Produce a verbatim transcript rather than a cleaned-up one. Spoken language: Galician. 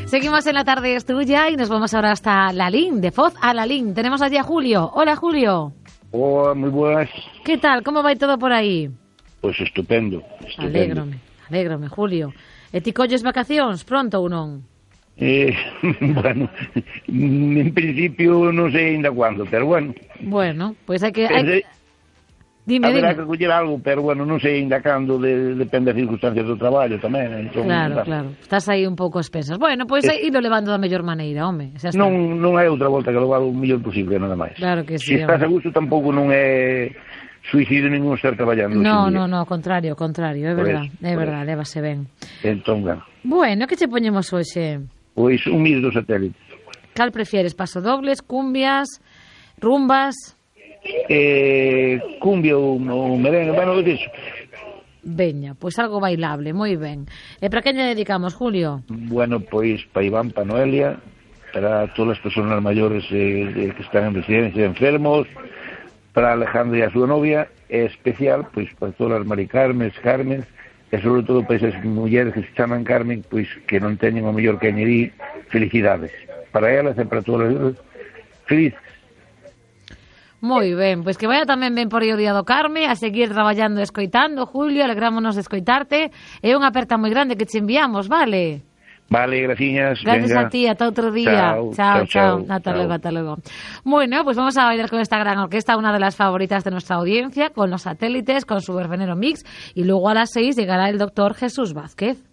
Seguimos en La Tarde es Tuya y nos vamos ahora hasta Lalín, de Foz a Lalín. Tenemos allí a Julio. Hola, Julio. Hola, muy buenas. ¿Qué tal? ¿Cómo va todo por aí? Pues estupendo, estupendo. Alégrome, alégrome, Julio. E ti colles vacacións pronto ou non? Eh, bueno, en principio non sei ainda cuándo, pero bueno. Bueno, pois pues hai que... Hai... Dime, haberá dime. que coller algo, pero bueno, non sei ainda cando, de, depende das circunstancias do traballo tamén. Entón, claro, tá. claro, estás aí un pouco espesas. Bueno, pois pues, ido levando da mellor maneira, home. Xa está. Non, non hai outra volta que levar o mellor posible, nada máis. Claro que sí. Se estás a gusto tampouco non é suicidio ningún estar traballando. No, no, no, ao contrario, ao contrario, é verdad, é verdad, lévase ben. Entón, bueno. Bueno, que che poñemos hoxe? Pois un mix do satélite. Cal prefieres, pasodobles, cumbias, rumbas? Eh, cumbia ou, ou merengue, bueno, disso. Veña, pois algo bailable, moi ben. E para quen lle dedicamos, Julio? Bueno, pois para Iván, para Noelia, para todas as persoas maiores eh, que están en residencia enfermos, para Alejandra e a súa novia, e especial, pois para todas as Mari Carmen, Carmen, e sobre todo para esas mulleres que se chaman Carmen, pois que non teñen o mellor que añadir, felicidades. Para elas e para todas as felices. Moi ben, pois que vaya tamén ben por aí o día do Carme, a seguir traballando e escoitando, Julio, alegrámonos de escoitarte, e unha aperta moi grande que te enviamos, vale? Vale, graciñas. Gracias venga. a ti, ata outro día. Chao, chao, chao. chao. Ata chao. luego, ata luego. Bueno, pues vamos a bailar con esta gran orquesta, una de las favoritas de nuestra audiencia, con los satélites, con su verbenero mix, y luego a las seis llegará el doctor Jesús Vázquez.